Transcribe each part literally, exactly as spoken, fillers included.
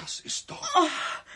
Das ist doch... Oh.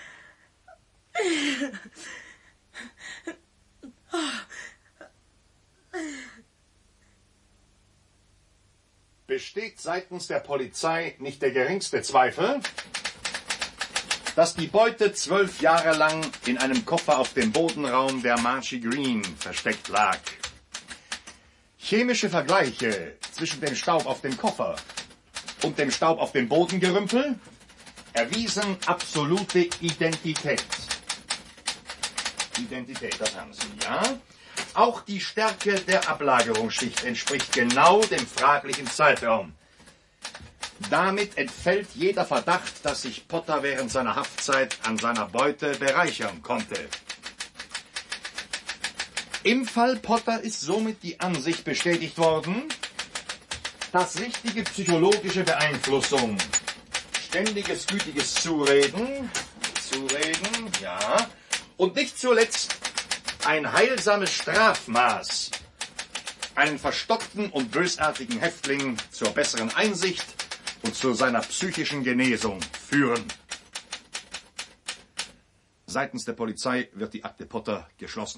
Besteht seitens der Polizei nicht der geringste Zweifel, dass die Beute zwölf Jahre lang in einem Koffer auf dem Bodenraum der Margie Green versteckt lag. Chemische Vergleiche zwischen dem Staub auf dem Koffer und dem Staub auf dem Bodengerümpel erwiesen absolute Identität. Identität, das haben Sie, ja? Auch die Stärke der Ablagerungsschicht entspricht genau dem fraglichen Zeitraum. Damit entfällt jeder Verdacht, dass sich Potter während seiner Haftzeit an seiner Beute bereichern konnte. Im Fall Potter ist somit die Ansicht bestätigt worden, dass richtige psychologische Beeinflussung, ständiges gütiges Zureden, Zureden, ja, und nicht zuletzt ein heilsames Strafmaß einen verstockten und bösartigen Häftling zur besseren Einsicht und zu seiner psychischen Genesung führen. Seitens der Polizei wird die Akte Potter geschlossen.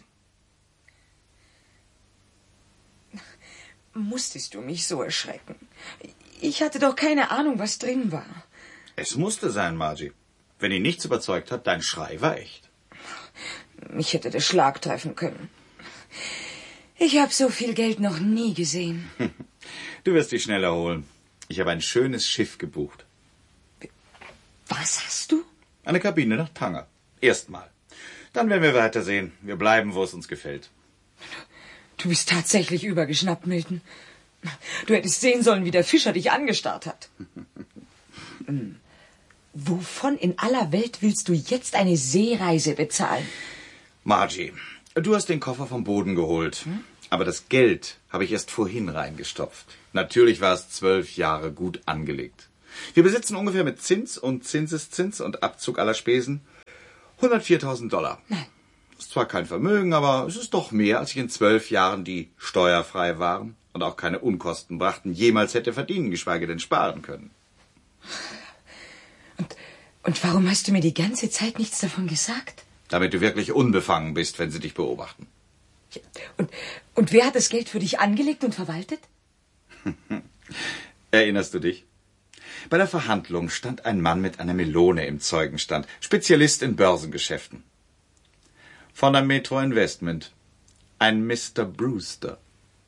Musstest du mich so erschrecken? Ich hatte doch keine Ahnung, was drin war. Es musste sein, Margie. Wenn ihn nichts überzeugt hat, dein Schrei war echt. Mich hätte der Schlag treffen können. Ich habe so viel Geld noch nie gesehen. Du wirst dich schnell erholen. Ich habe ein schönes Schiff gebucht. Was hast du? Eine Kabine nach Tanger. Erstmal. Dann werden wir weitersehen. Wir bleiben, wo es uns gefällt. Du bist tatsächlich übergeschnappt, Milton. Du hättest sehen sollen, wie der Fischer dich angestarrt hat. hm. Wovon in aller Welt willst du jetzt eine Seereise bezahlen? Margie, du hast den Koffer vom Boden geholt. Hm? Aber das Geld habe ich erst vorhin reingestopft. Natürlich war es zwölf Jahre gut angelegt. Wir besitzen ungefähr mit Zins und Zinseszins und Abzug aller Spesen hundertviertausend Dollar. Nein. Das ist zwar kein Vermögen, aber es ist doch mehr, als ich in zwölf Jahren, die steuerfrei waren und auch keine Unkosten brachten, jemals hätte verdienen, geschweige denn sparen können. Und, und warum hast du mir die ganze Zeit nichts davon gesagt? Damit du wirklich unbefangen bist, wenn sie dich beobachten. Und, und wer hat das Geld für dich angelegt und verwaltet? Erinnerst du dich? Bei der Verhandlung stand ein Mann mit einer Melone im Zeugenstand, Spezialist in Börsengeschäften. Von der Metro Investment. Ein Mister Brewster.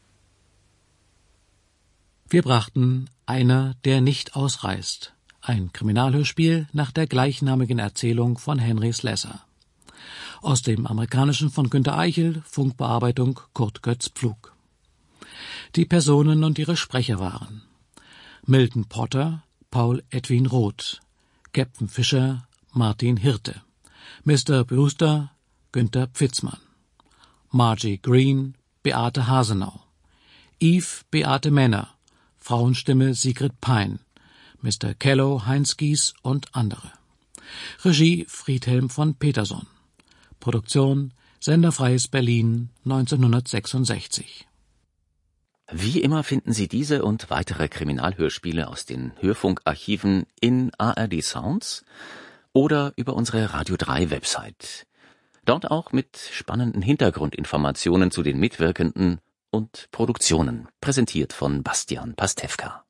Wir brachten Einer, der nicht ausreist. Ein Kriminalhörspiel nach der gleichnamigen Erzählung von Henry Slessor. Aus dem Amerikanischen von Günter Eichel, Funkbearbeitung Kurt Götz Pflug. Die Personen und ihre Sprecher waren Milton Potter, Paul Edwin Roth, Captain Fischer, Martin Hirte, Mister Brewster, Günther Pfitzmann, Margie Green, Beate Hasenau, Eve Beate Männer, Frauenstimme Sigrid Pein, Mister Kello Heinz Gies und andere. Regie Friedhelm von Peterson. Produktion Senderfreies Berlin neunzehnhundertsechsundsechzig. Wie immer finden Sie diese und weitere Kriminalhörspiele aus den Hörfunkarchiven in A R D Sounds oder über unsere Radio drei Website. Dort auch mit spannenden Hintergrundinformationen zu den Mitwirkenden und Produktionen, präsentiert von Bastian Pastewka.